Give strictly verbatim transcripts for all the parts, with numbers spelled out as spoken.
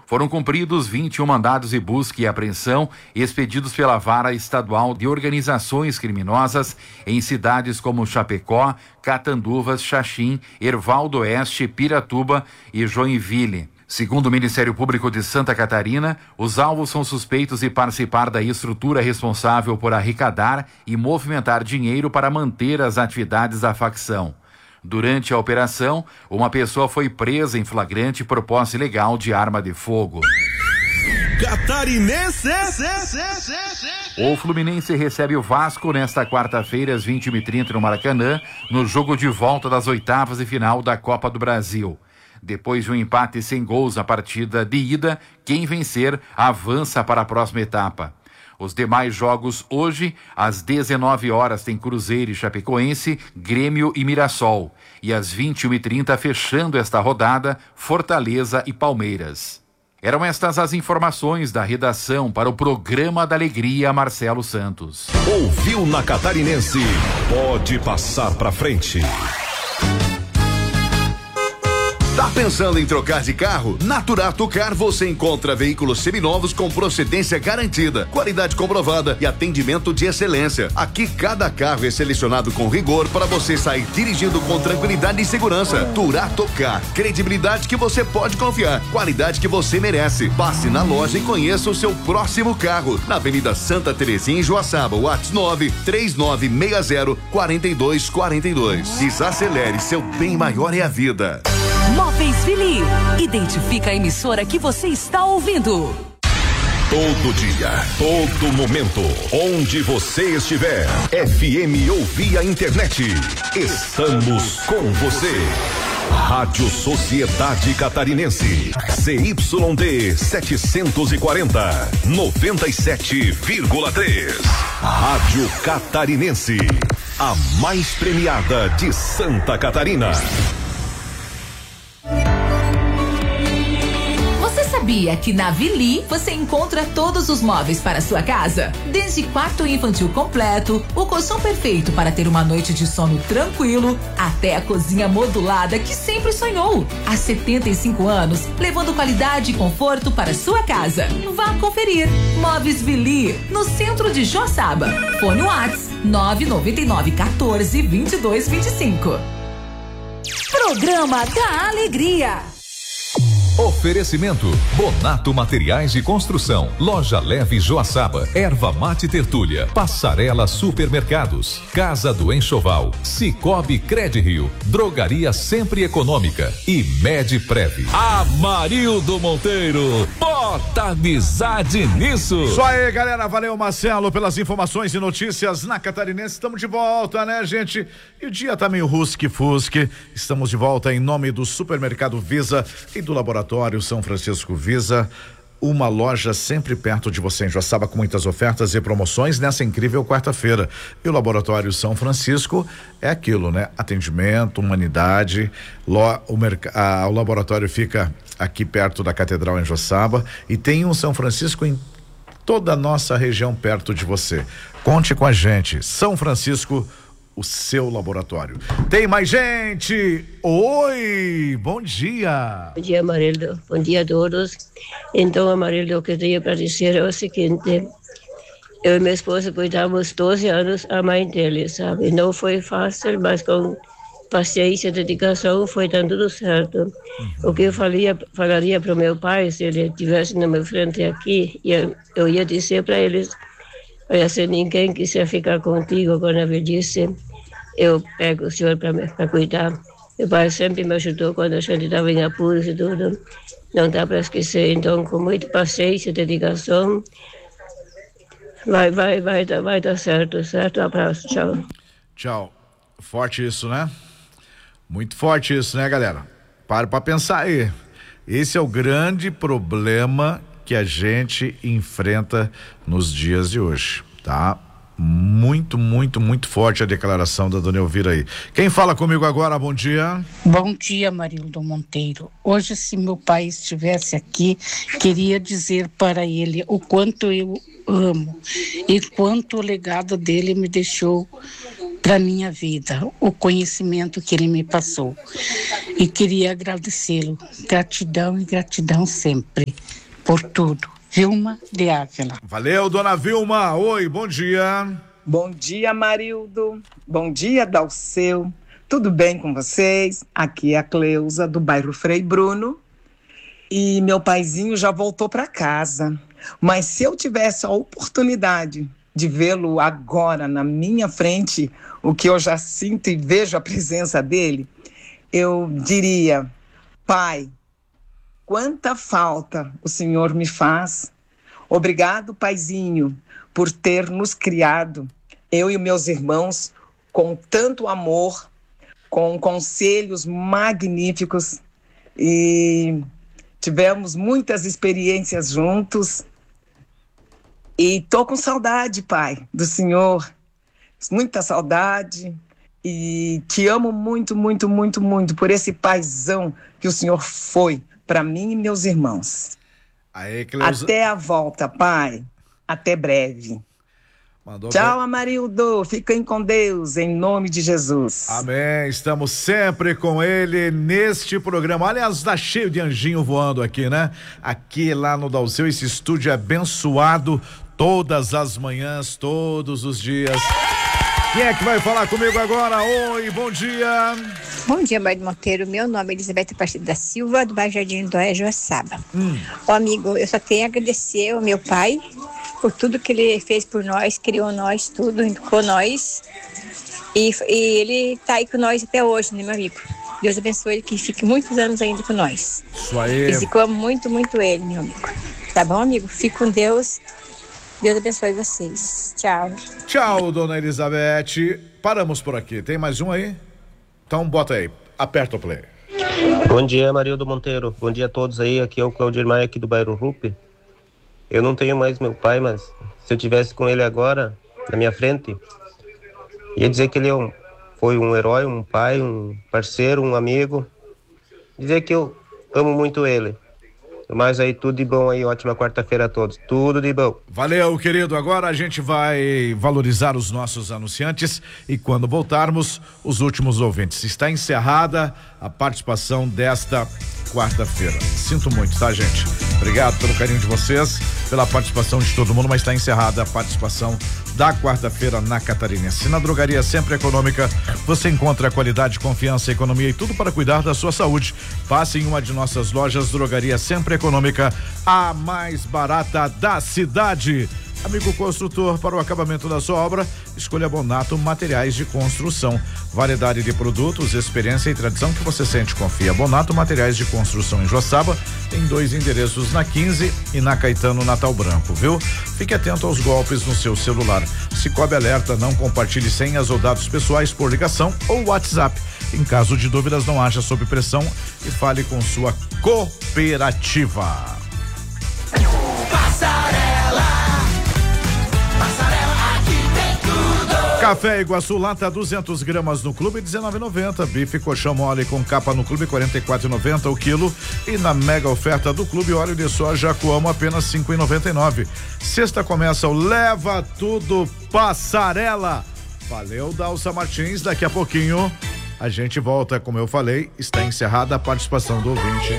Foram cumpridos vinte e um mandados de busca e apreensão expedidos pela Vara Estadual de Organizações Criminosas em cidades como Chapecó, Catanduvas, Xaxim, Erval do Oeste, Piratuba e Joinville. Segundo o Ministério Público de Santa Catarina, os alvos são suspeitos de participar da estrutura responsável por arrecadar e movimentar dinheiro para manter as atividades da facção. Durante a operação, uma pessoa foi presa em flagrante por posse ilegal de arma de fogo. Catarinense! O Fluminense recebe o Vasco nesta quarta-feira às vinte e uma e trinta no Maracanã, no jogo de volta das oitavas de final da Copa do Brasil. Depois de um empate sem gols na partida de ida, quem vencer avança para a próxima etapa. Os demais jogos hoje, às dezenove horas, tem Cruzeiro e Chapecoense, Grêmio e Mirassol. E às vinte e uma e trinta, fechando esta rodada, Fortaleza e Palmeiras. Eram estas as informações da redação para o Programa da Alegria, Marcelo Santos. Ouviu na Catarinense? Pode passar pra frente. Tá pensando em trocar de carro? Na Turato Car você encontra veículos seminovos com procedência garantida, qualidade comprovada e atendimento de excelência. Aqui cada carro é selecionado com rigor para você sair dirigindo com tranquilidade e segurança. Turato Car, credibilidade que você pode confiar, qualidade que você merece. Passe na loja e conheça o seu próximo carro. Na Avenida Santa Terezinha, em Joaçaba, WhatsApp nove três nove seis zero quatro dois quatro dois. Desacelere, seu bem maior é a vida. Móveis Vili. Identifica a emissora que você está ouvindo. Todo dia, todo momento, onde você estiver. F M ou via internet. Estamos com você. Rádio Sociedade Catarinense. C Y D setecentos e quarenta, noventa e sete vírgula três. Rádio Catarinense. A mais premiada de Santa Catarina. Sabia que na Vili você encontra todos os móveis para sua casa? Desde quarto infantil completo, o colchão perfeito para ter uma noite de sono tranquilo, até a cozinha modulada que sempre sonhou. Há setenta e cinco anos, levando qualidade e conforto para sua casa. Vá conferir. Móveis Vili, no centro de Joaçaba. Fone WhatsApp nove nove nove um quatro dois dois dois cinco. Programa da Alegria. Oferecimento: Bonato Materiais de Construção, Loja Leve Joaçaba, Erva Mate Tertúlia, Passarela Supermercados, Casa do Enxoval, Cicobi Credirio, Drogaria Sempre Econômica e Medprev. Amarildo Monteiro, bota amizade nisso. Isso aí, galera, valeu Marcelo pelas informações e notícias na Catarinense. Estamos de volta, né, gente? E o dia tá meio rusque-fusque. Estamos de volta em nome do Supermercado Visa e do Laboratório São Francisco Visa, uma loja sempre perto de você em Joaçaba, com muitas ofertas e promoções nessa incrível quarta-feira. E o Laboratório São Francisco é aquilo, né? Atendimento, humanidade. Lo, o, a, o laboratório fica aqui perto da Catedral em Joaçaba e tem um São Francisco em toda a nossa região perto de você. Conte com a gente. São Francisco, o seu laboratório. Tem mais gente! Oi! Bom dia! Bom dia, Amarildo. Bom dia a todos. Então, Amarildo, o que eu tenho para dizer é o seguinte: eu e minha esposa cuidamos doze anos a mãe dele, sabe? Não foi fácil, mas com paciência e dedicação foi dando tudo certo. Uhum. O que eu falaria, falaria para o meu pai, se ele estivesse na minha frente aqui, eu, eu ia dizer para eles: olha, se ninguém quiser ficar contigo quando a velhice, eu pego o senhor para cuidar. Meu pai sempre me ajudou quando a gente estava em apuros e tudo. Não dá para esquecer. Então, com muita paciência e dedicação, vai, vai, vai, vai, vai dar certo, certo? Um abraço, tchau. Tchau. Forte isso, né? Muito forte isso, né, galera? Para pra pensar aí. Esse é o grande problema que a gente enfrenta nos dias de hoje, tá? Muito, muito, muito forte a declaração da dona Elvira aí. Quem fala comigo agora, bom dia. Bom dia, Amarildo Monteiro. Hoje, se meu pai estivesse aqui, queria dizer para ele o quanto eu amo e quanto o legado dele me deixou para minha vida, o conhecimento que ele me passou. e queria agradecê-lo. Gratidão e gratidão sempre por tudo. Vilma de Ávila. Valeu, dona Vilma. Oi, bom dia. Bom dia, Marildo. Bom dia, Dalceu. Tudo bem com vocês? Aqui é a Cleusa, do bairro Frei Bruno. E meu paizinho já voltou para casa. Mas se eu tivesse a oportunidade de vê-lo agora na minha frente, o que eu já sinto e vejo a presença dele, eu diria: pai, quanta falta o Senhor me faz. Obrigado, paizinho, por ter nos criado, eu e meus irmãos, com tanto amor, com conselhos magníficos, e tivemos muitas experiências juntos. E tô com saudade, pai, do Senhor, muita saudade, e te amo muito, muito, muito, muito por esse paizão que o Senhor foi para mim e meus irmãos. Aê, Cleusa... Até a volta, pai. Até breve. Mandou Tchau, bem. Amarildo. Fiquem com Deus, em nome de Jesus. Amém. Estamos sempre com ele neste programa. Aliás, tá cheio de anjinho voando aqui, né? Aqui lá no Dalceu, esse estúdio é abençoado todas as manhãs, todos os dias. Quem é que vai falar comigo agora? Oi, bom dia. Bom dia, Mário Monteiro. Meu nome é Elizabeth Aparecida da Silva, do bairro Jardim do Oeste, Joaçaba. Hum. Ó, amigo, eu só tenho a agradecer ao meu pai por tudo que ele fez por nós, criou nós, tudo, educou nós. E, e ele tá aí com nós até hoje, né, meu amigo? Deus abençoe ele, que fique muitos anos ainda com nós. Isso aí. E amo muito, muito ele, meu amigo. Tá bom, amigo? Fique com Deus. Deus abençoe vocês. Tchau. Tchau, dona Elizabeth. Paramos por aqui. Tem mais um aí? Então bota aí. Aperta o play. Bom dia, Marildo Monteiro. Bom dia a todos aí. Aqui é o Claudir Maia, aqui do bairro Rupe. Eu não tenho mais meu pai, mas se eu tivesse com ele agora, na minha frente, ia dizer que ele é um, foi um herói, um pai, um parceiro, um amigo. Dizer que eu amo muito ele. Mas aí, tudo de bom aí, ótima quarta-feira a todos, tudo de bom. Valeu, querido, agora a gente vai valorizar os nossos anunciantes e quando voltarmos, os últimos ouvintes. Está encerrada a participação desta quarta-feira. Sinto muito, tá, gente? Obrigado pelo carinho de vocês, pela participação de todo mundo, mas está encerrada a participação da quarta-feira na Catarinense. Na Drogaria Sempre Econômica, você encontra qualidade, confiança, economia e tudo para cuidar da sua saúde. Passe em uma de nossas lojas. Drogaria Sempre Econômica, a mais barata da cidade. Amigo construtor, para o acabamento da sua obra, escolha Bonato Materiais de Construção. Variedade de produtos, experiência e tradição que você sente e confia. Bonato Materiais de Construção em Joaçaba tem dois endereços, na quinze e na Caetano Natal Branco, viu? Fique atento aos golpes no seu celular. Cicobi alerta, não compartilhe senhas ou dados pessoais por ligação ou WhatsApp. Em caso de dúvidas, não haja sob pressão e fale com sua cooperativa. Passarela. Café Iguaçu lata duzentos gramas no clube dezenove e noventa. Bife colchão mole com capa no clube quarenta e quatro e noventa o quilo e na mega oferta do clube óleo de soja Coamo apenas cinco e noventa e nove. Sexta começa o Leva Tudo Passarela. Valeu, Dalsa Martins. Daqui a pouquinho a gente volta, como eu falei, está encerrada a participação do ouvinte.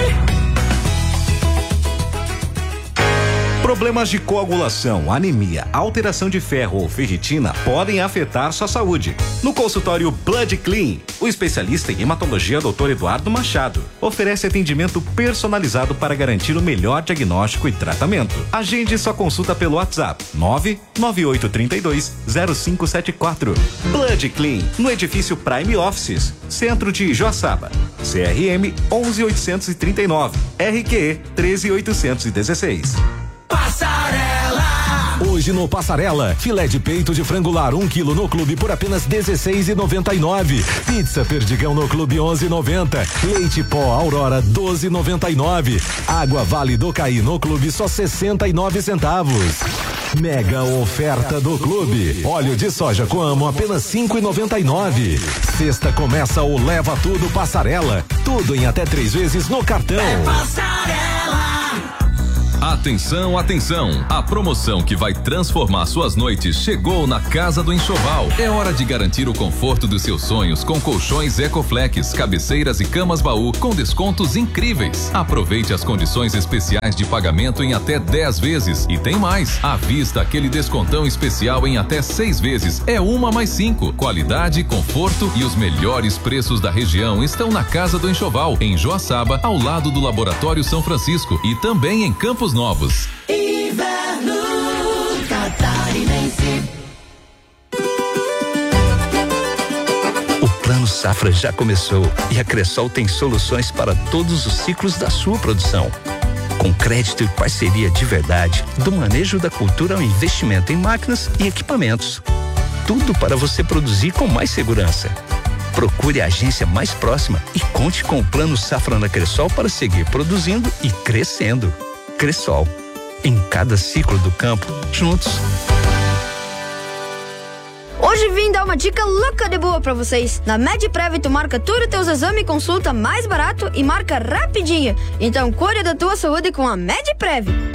Problemas de coagulação, anemia, alteração de ferro ou ferritina podem afetar sua saúde. No consultório Blood Clean, o especialista em hematologia doutor Eduardo Machado oferece atendimento personalizado para garantir o melhor diagnóstico e tratamento. Agende sua consulta pelo WhatsApp nove nove oito três dois zero cinco sete quatro. Blood Clean, no edifício Prime Offices, centro de Joaçaba. C R M onze mil oitocentos e trinta e nove, R Q E treze mil oitocentos e dezesseis. Passarela. Hoje no Passarela, filé de peito de frango lar um quilo no clube por apenas dezesseis e noventa e nove. Pizza perdigão no clube onze e noventa. Leite pó Aurora doze e noventa e nove. Água Vale do Caí no clube só sessenta e nove centavos. Mega oferta do clube. Óleo de soja Coamo apenas cinco e noventa e nove. Sexta começa o Leva Tudo Passarela. Tudo em até três vezes no cartão. É Passarela. A Atenção, atenção! A promoção que vai transformar suas noites chegou na Casa do Enxoval. É hora de garantir o conforto dos seus sonhos com colchões Ecoflex, cabeceiras e camas baú com descontos incríveis. Aproveite as condições especiais de pagamento em até dez vezes. E tem mais, à vista aquele descontão especial em até seis vezes. É uma mais cinco. Qualidade, conforto e os melhores preços da região estão na Casa do Enxoval, em Joaçaba, ao lado do Laboratório São Francisco e também em Campos Novos. Inverno Catarinense. O Plano Safra já começou e a Cressol tem soluções para todos os ciclos da sua produção. Com crédito e parceria de verdade, do manejo da cultura ao investimento em máquinas e equipamentos. Tudo para você produzir com mais segurança. Procure a agência mais próxima e conte com o Plano Safra na Cressol para seguir produzindo e crescendo. Cressol, em cada ciclo do campo, juntos. Hoje vim dar uma dica louca de boa pra vocês. Na MedPrev tu marca tudo teus exames e consulta mais barato e marca rapidinho. Então cuide da tua saúde com a MedPrev.